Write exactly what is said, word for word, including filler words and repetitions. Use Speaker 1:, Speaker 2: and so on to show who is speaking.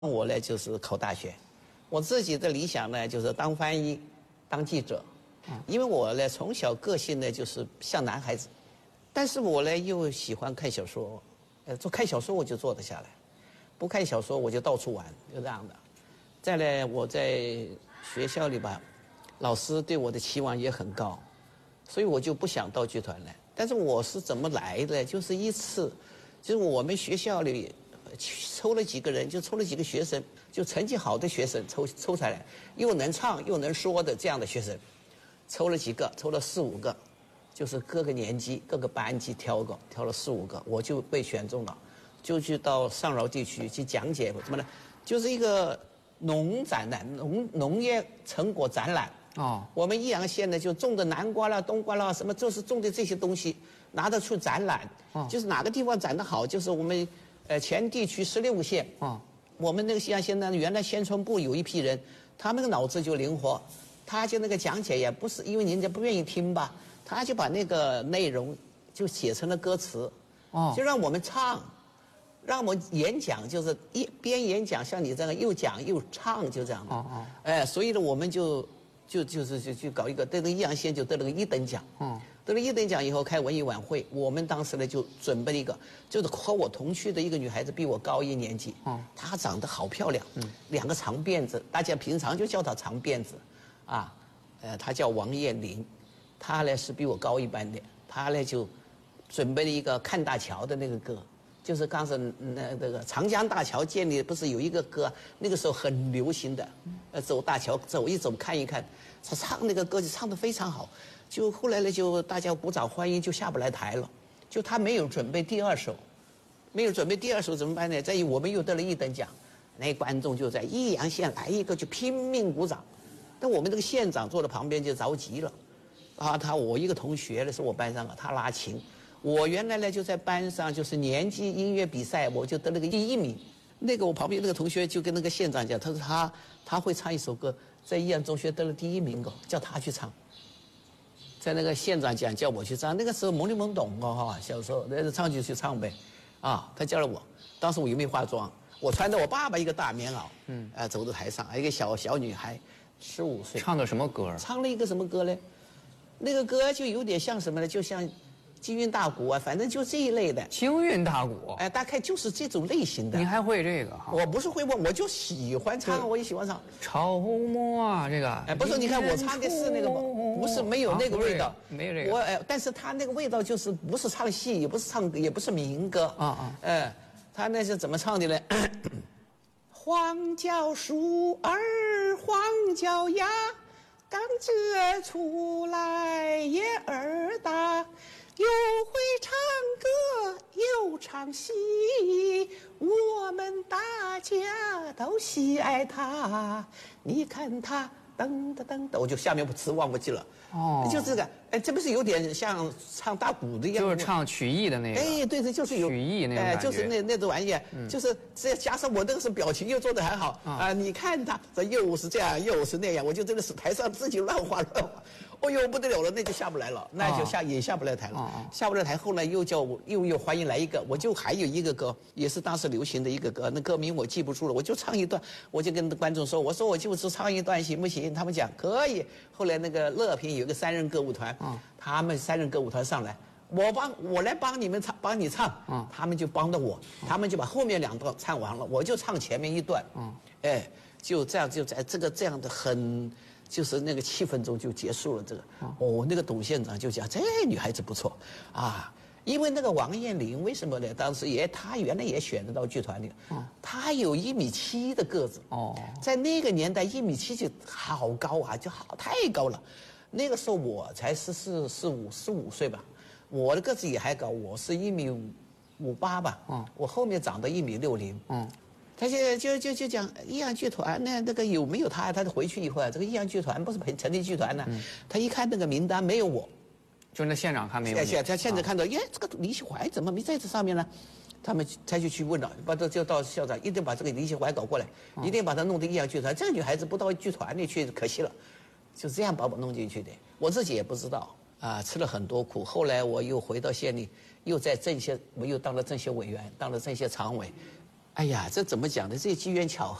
Speaker 1: 我呢就是考大学，我自己的理想呢就是当翻译、当记者，因为我呢从小个性呢就是像男孩子，但是我呢又喜欢看小说，呃，做看小说我就坐得下来，不看小说我就到处玩，就这样的。再来我在学校里吧，老师对我的期望也很高，所以我就不想到剧团来。但是我是怎么来的？就是一次，就是我们学校里。抽了几个人，就抽了几个学生，就成绩好的学生抽抽出来，又能唱又能说的这样的学生，抽了几个，抽了四五个，就是各个年级各个班级挑个，挑了四五个，我就被选中了，就去到上饶地区去讲解什么呢？就是一个农展览，农农业成果展览。哦，我们益阳县呢就种的南瓜啦、冬瓜啦，什么就是种的这些东西拿得出展览。哦，就是哪个地方展得好，就是我们。呃，前地区十六个县啊，我们那个西安县呢，原来宣传部有一批人，他们的脑子就灵活，他就那个讲解也不是因为人家不愿意听吧，他就把那个内容就写成了歌词，哦，就让我们唱，让我们演讲，就是一边演讲像你这样又讲又唱，就这样的。哦哦。哎，所以呢，我们就就就是就去搞一个，得了益阳县就得了个一等奖。嗯。得了一等奖以后开文艺晚会，我们当时呢就准备了一个，就是和我同去的一个女孩子比我高一年级，哦，她长得好漂亮，嗯，两个长辫子，大家平常就叫她长辫子，啊，呃，她叫王艳玲，她呢是比我高一班的，她呢就准备了一个看大桥的那个歌，就是刚才那那个长江大桥建立不是有一个歌，那个时候很流行的，呃，走大桥走一走看一看，她唱那个歌就唱得非常好。就后来呢，就大家鼓掌欢迎，就下不来台了。就他没有准备第二首，没有准备第二首怎么办呢？在于我们又得了一等奖，那观众就在益阳县来一个就拼命鼓掌。但我们这个县长坐在旁边就着急了，啊，他我一个同学呢是我班上的，他拉琴，我原来呢就在班上就是年级音乐比赛，我就得了个第一名。那个我旁边那个同学就跟那个县长讲，他说他他会唱一首歌，在益阳中学得了第一名哦，叫他去唱。在那个县长讲叫我去唱，那个时候懵里懵懂哦哈，小时候那唱就去唱呗，啊，他叫了我，当时我又没化妆，我穿着我爸爸一个大棉袄，嗯，啊、呃，走到台上，一个小小女孩，十五岁，
Speaker 2: 唱的什么歌？
Speaker 1: 唱了一个什么歌呢？那个歌就有点像什么呢？就像京韵大鼓啊，反正就这一类的。
Speaker 2: 京韵大鼓，
Speaker 1: 哎、呃，大概就是这种类型的。
Speaker 2: 你还会这个？
Speaker 1: 我不是会问，我就喜欢唱，我也喜欢唱。
Speaker 2: 潮末啊，这个。
Speaker 1: 哎，不是，你看我唱的是那个，不是没有那个味道，啊、
Speaker 2: 没有这个。
Speaker 1: 我哎，但是他那个味道就是不是唱戏，也不是唱，也不是民歌啊啊。哎、呃，他那是怎么唱的呢？黄脚鼠儿黄脚丫，刚这出来也儿大。又会唱歌又唱戏，我们大家都喜爱他。你看他噔噔噔噔，我就下面词忘不记了。哦，就这个，哎，这不是有点像唱大鼓的一样？
Speaker 2: 就是唱曲艺的那个。
Speaker 1: 哎，对对，就是有
Speaker 2: 曲艺那个
Speaker 1: 哎，就是那那种玩意，嗯、就是这加上我那个是表情又做得还好啊、呃！你看他这又是这样又是那样，我就真的是台上自己乱画乱画。哦呦不得了了，那就下不来了，那就下、哦、也下不来台了，哦、下不来台。后来又叫我又又欢迎来一个，我就还有一个歌，也是当时流行的一个歌，那歌名我记不住了，我就唱一段，我就跟观众说，我说我就是唱一段行不行？他们讲可以。后来那个乐平有一个三人歌舞团，哦、他们三人歌舞团上来，我帮我来帮你们唱，帮你唱，哦、他们就帮着我，他们就把后面两段唱完了，我就唱前面一段，哦、哎，就这样就在这个这样的很。就是那个气氛中就结束了这个，哦，那个董县长就讲这女孩子不错啊，因为那个王艳玲为什么呢？当时也她原来也选得到剧团里，哦，她有一米七的个子，哦，在那个年代一米七就好高啊，就好太高了。那个时候我才十四、十五、十五岁吧，我的个子也还高，我是一米五五八吧，哦，我后面长到一米六零，嗯。他就就就就讲益阳剧团呢，那个有没有他？他回去以后啊，这个益阳剧团不是成立剧团呢？嗯、他一看那个名单没有我，
Speaker 2: 就那县长看没有你。
Speaker 1: 县他现在看到，耶、啊，这个李喜怀怎么没在这上面呢？他们他就去问了，把这就到校长，一定把这个李喜怀搞过来，嗯、一定把他弄到益阳剧团。这个女孩子不到剧团里去，可惜了，就这样把我弄进去的。我自己也不知道啊，吃了很多苦。后来我又回到县里，又在政协，我又当了政协委员，当了政协常委。 哎呀，这怎么讲呢？这机缘巧合。